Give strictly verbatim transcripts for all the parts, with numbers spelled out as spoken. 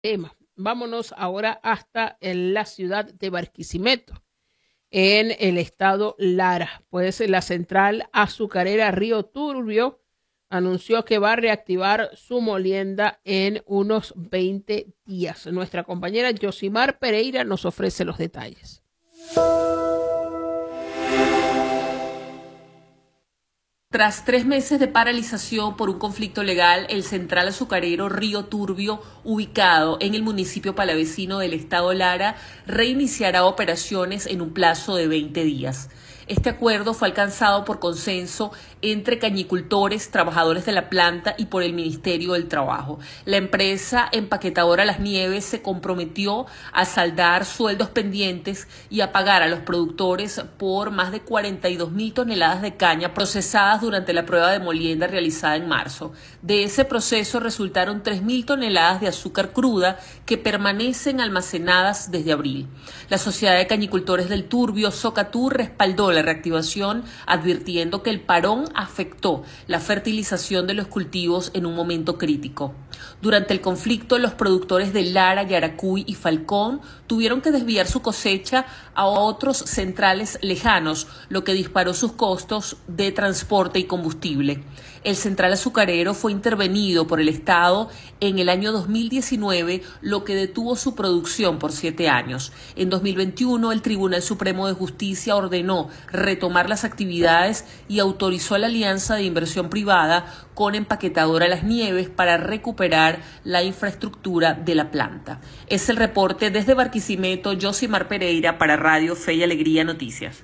tema. Vámonos ahora hasta en la ciudad de Barquisimeto, en el estado Lara. Pues la central azucarera Río Turbio anunció que va a reactivar su molienda en unos veinte días. Nuestra compañera Yosimar Pereira nos ofrece los detalles. Tras tres meses de paralización por un conflicto legal, el central azucarero Río Turbio, ubicado en el municipio palavecino del estado Lara, reiniciará operaciones en un plazo de veinte días. Este acuerdo fue alcanzado por consenso entre cañicultores, trabajadores de la planta y por el Ministerio del Trabajo. La empresa empaquetadora Las Nieves se comprometió a saldar sueldos pendientes y a pagar a los productores por más de cuarenta y dos mil toneladas de caña procesadas durante la prueba de molienda realizada en marzo. De ese proceso resultaron tres mil toneladas de azúcar cruda que permanecen almacenadas desde abril. La Sociedad de Cañicultores del Turbio, Socatur, respaldó la reactivación, advirtiendo que el parón afectó la fertilización de los cultivos en un momento crítico. Durante el conflicto, los productores de Lara, Yaracuy y Falcón tuvieron que desviar su cosecha a otros centrales lejanos, lo que disparó sus costos de transporte y combustible. El central azucarero fue intervenido por el Estado en el año dos mil diecinueve, lo que detuvo su producción por siete años. En dos mil veintiuno, el Tribunal Supremo de Justicia ordenó retomar las actividades y autorizó a la Alianza de Inversión Privada con empaquetadora Las Nieves para recuperar la infraestructura de la planta. Es el reporte desde Barquisimeto, Yosimar Pereira para Radio Fe y Alegría Noticias.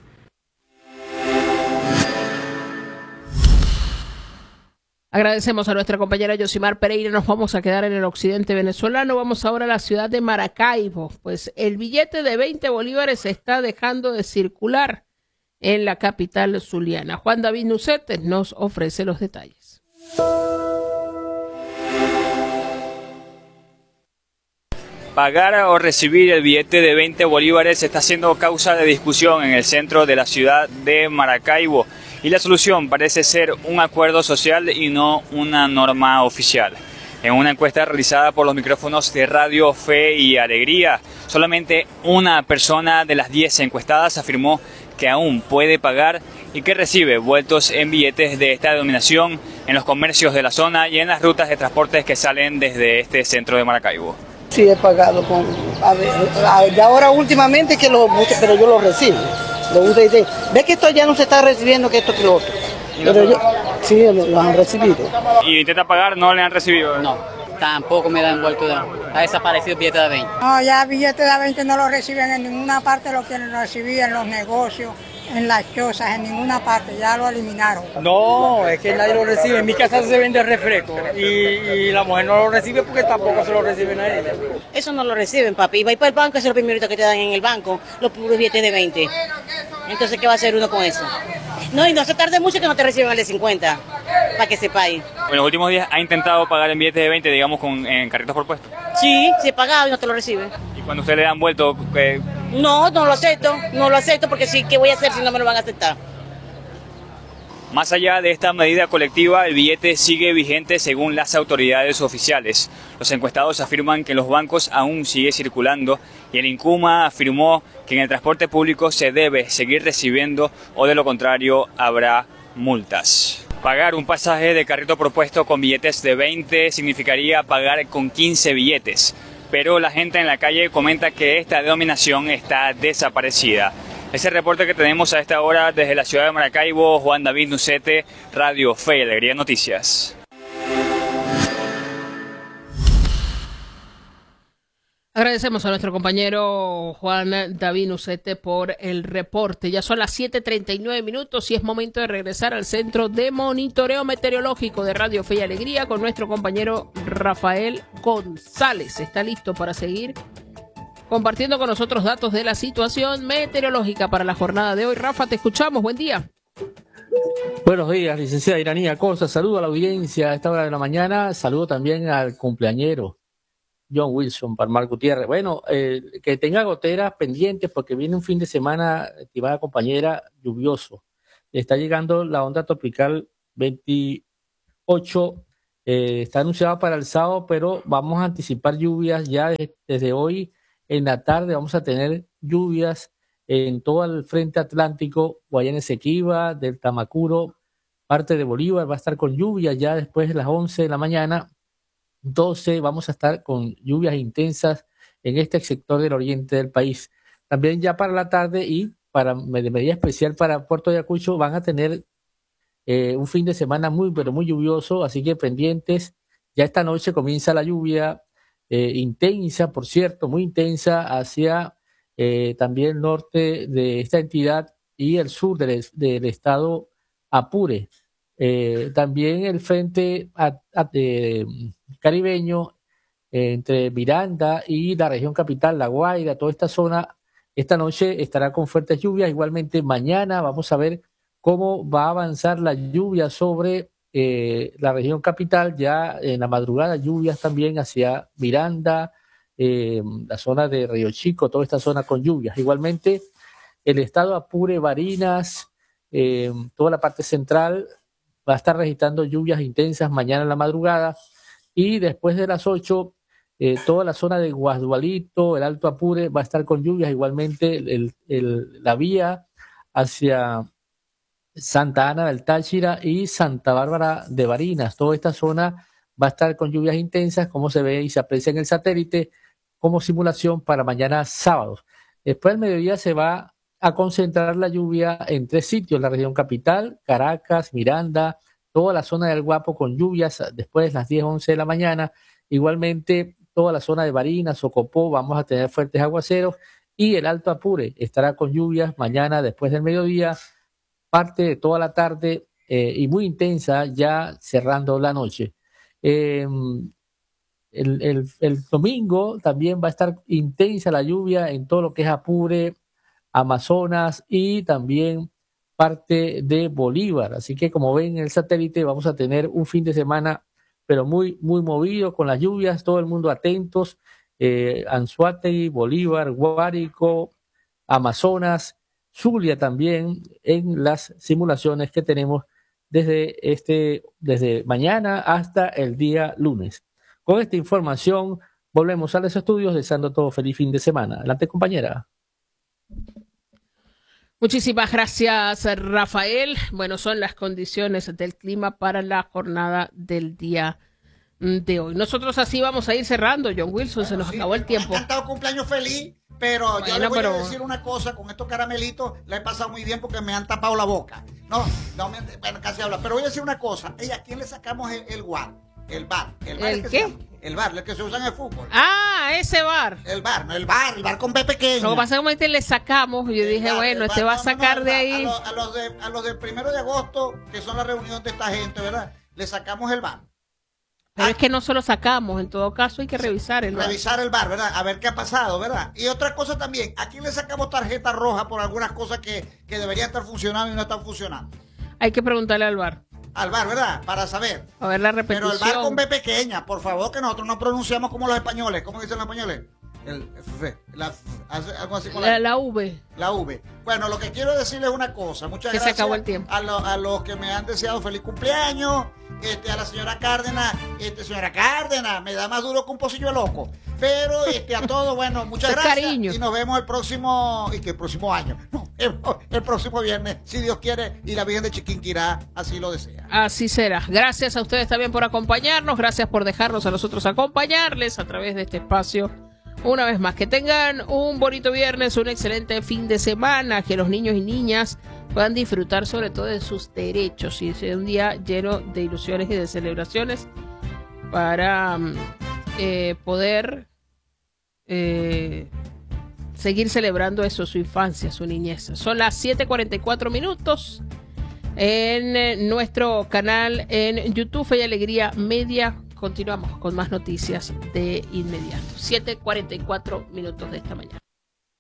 Agradecemos a nuestra compañera Yosimar Pereira. Nos vamos a quedar en el occidente venezolano. Vamos ahora a la ciudad de Maracaibo. Pues el billete de veinte bolívares está dejando de circular en la capital zuliana. Juan David Nucete nos ofrece los detalles. Pagar o recibir el billete de veinte bolívares está siendo causa de discusión en el centro de la ciudad de Maracaibo. Y la solución parece ser un acuerdo social y no una norma oficial. En una encuesta realizada por los micrófonos de Radio Fe y Alegría, solamente una persona de las diez encuestadas afirmó que aún puede pagar y que recibe vueltos en billetes de esta denominación en los comercios de la zona y en las rutas de transportes que salen desde este centro de Maracaibo. Sí, he pagado con... A ver, a, ahora últimamente que lo... Pero yo lo recibo. Lo usa y dice, ve que esto ya no se está recibiendo, que esto que lo otro. Pero yo, sí, lo, lo han recibido. ¿Y intenta pagar? ¿No le han recibido? No, tampoco me da envuelto. Ha desaparecido el billete de veinte. No, ya el billete de veinte no lo reciben en ninguna parte, lo quieren recibir en los negocios, en las chozas, en ninguna parte, ya lo eliminaron. No, es que nadie lo recibe. En mi casa se vende refresco y, y la mujer no lo recibe porque tampoco se lo reciben a ella. Eso no lo reciben, papi. Va a ir para el banco, eso es lo primerito que te dan en el banco, los puros billetes de veinte. Entonces, ¿qué va a hacer uno con eso? No, y no se tarde mucho que no te reciban el de cincuenta, para que sepáis. En los últimos días ha intentado pagar en billetes de veinte, digamos, con en carritos por puesto. Sí, se ha pagado y no te lo reciben. ¿Y cuando usted le dan vuelto? ¿qué? No, no lo acepto, no lo acepto porque sí, ¿qué voy a hacer si no me lo van a aceptar? Más allá de esta medida colectiva, el billete sigue vigente según las autoridades oficiales. Los encuestados afirman que los bancos aún sigue circulando y el INCUMA afirmó que en el transporte público se debe seguir recibiendo o de lo contrario habrá multas. Pagar un pasaje de carrito propuesto con billetes de veinte significaría pagar con quince billetes, pero la gente en la calle comenta que esta denominación está desaparecida. Es el reporte que tenemos a esta hora desde la ciudad de Maracaibo. Juan David Nucete, Radio Fe y Alegría Noticias. Agradecemos a nuestro compañero Juan David Nucete por el reporte. Ya son las siete treinta y nueve minutos y es momento de regresar al centro de monitoreo meteorológico de Radio Fe y Alegría con nuestro compañero Rafael González. Está listo para seguir compartiendo con nosotros datos de la situación meteorológica para la jornada de hoy. Rafa, te escuchamos. Buen día. Buenos días, licenciada Iranía Corsa. Saludo a la audiencia a esta hora de la mañana. Saludo también al cumpleañero John Wilson Palmar Gutiérrez. Bueno, eh, que tenga goteras pendientes porque viene un fin de semana, estimada compañera, lluvioso. Está llegando la onda tropical veintiocho Eh, está anunciado para el sábado, pero vamos a anticipar lluvias ya de- desde hoy en la tarde. Vamos a tener lluvias en todo el frente atlántico, Guayana Esequiba, del Tamacuro, parte de Bolívar va a estar con lluvias ya después de las once de la mañana. doce vamos a estar con lluvias intensas en este sector del oriente del país. También ya para la tarde y para de medida especial para Puerto Ayacucho van a tener eh, un fin de semana muy, pero muy lluvioso, así que pendientes. Ya esta noche comienza la lluvia eh, intensa, por cierto, muy intensa hacia eh, también el norte de esta entidad y el sur del, del estado Apure. Eh, también el frente a- a- eh, caribeño eh, entre Miranda y la región capital, La Guaira, toda esta zona, esta noche estará con fuertes lluvias. Igualmente mañana vamos a ver cómo va a avanzar la lluvia sobre eh, la región capital, ya en la madrugada lluvias también hacia Miranda, eh, la zona de Río Chico, toda esta zona con lluvias. Igualmente el estado Apure, Barinas, eh, toda la parte central va a estar registrando lluvias intensas mañana en la madrugada y después de las ocho, eh, toda la zona de Guasdualito, el Alto Apure va a estar con lluvias, igualmente el, el- la vía hacia Santa Ana del Táchira y Santa Bárbara de Barinas. Toda esta zona va a estar con lluvias intensas, como se ve y se aprecia en el satélite, como simulación para mañana sábado. Después del mediodía se va a concentrar la lluvia en tres sitios, la región capital, Caracas, Miranda, toda la zona del Guapo con lluvias después de las diez, once de la mañana. Igualmente, toda la zona de Barinas, Socopó, vamos a tener fuertes aguaceros y el Alto Apure estará con lluvias mañana después del mediodía, parte de toda la tarde eh, y muy intensa ya cerrando la noche. Eh, el, el- el domingo también va a estar intensa la lluvia en todo lo que es Apure, Amazonas y también parte de Bolívar. Así que como ven en el satélite vamos a tener un fin de semana pero muy, muy movido con las lluvias, todo el mundo atentos, eh, Anzoátegui, Bolívar, Guárico, Amazonas, Zulia también en las simulaciones que tenemos desde este, desde mañana hasta el día lunes. Con esta información volvemos a los estudios, deseando todo feliz fin de semana. Adelante, compañera. Muchísimas gracias, Rafael. Bueno, son las condiciones del clima para la jornada del día de hoy. Nosotros así vamos a ir cerrando, John Wilson, se nos Sí, acabó el tiempo. Me ha encantado cumpleaños feliz, pero Bueno, yo le voy pero- a decir una cosa, con estos caramelitos la he pasado muy bien porque me han tapado la boca. No, no me, bueno, casi habla, pero voy a decir una cosa, ella, ¿a quién le sacamos el, el bar? El bar. ¿El, bar ¿El es que qué? se llama? El bar, el que se usa en el fútbol. Ah, ese bar. El bar, no el bar, el bar con B pequeño. Lo que pasa es que ahorita le sacamos y yo dije, bar, bueno, el este bar, va a no, no, no, sacar el de bar. ahí. A los, a los de, a los del primero de agosto, que son la reunión de esta gente, ¿verdad? Le sacamos el bar. Pero es que no solo sacamos, en todo caso hay que revisar el bar. Revisar el bar, ¿verdad? A ver qué ha pasado, ¿verdad? Y otra cosa también, ¿a quién le sacamos tarjeta roja por algunas cosas que, que deberían estar funcionando y no están funcionando? Hay que preguntarle al bar. Al bar, ¿verdad? Para saber. A ver la Pero repetición. el bar con B pequeña, por favor, que nosotros no pronunciamos como los españoles. ¿Cómo dicen los españoles? El F, la, hace algo así con La, la V. La V. Bueno, lo que quiero decirles es una cosa. Muchas Que se gracias acabó el tiempo. A, lo- a los que me han deseado feliz cumpleaños. Este, a la señora Cárdenas. Este, señora Cárdenas, me da más duro que un pocillo de loco. Pero este, a todos, bueno, muchas Es gracias. cariño. Y nos vemos el próximo. ¿Y que el próximo año? No, el, el próximo viernes, si Dios quiere. Y la Virgen de Chiquinquirá así lo desea. Así será. Gracias a ustedes también por acompañarnos. Gracias por dejarnos a nosotros acompañarles a través de este espacio. Una vez más, que tengan un bonito viernes, un excelente fin de semana, que los niños y niñas puedan disfrutar sobre todo de sus derechos y sea un día lleno de ilusiones y de celebraciones para mm, eh, poder eh, seguir celebrando eso, su infancia, su niñez. Son las siete cuarenta y cuatro minutos en eh, nuestro canal en YouTube, Fe y Alegría Media. Continuamos con más noticias de inmediato. siete cuarenta y cuatro minutos de esta mañana.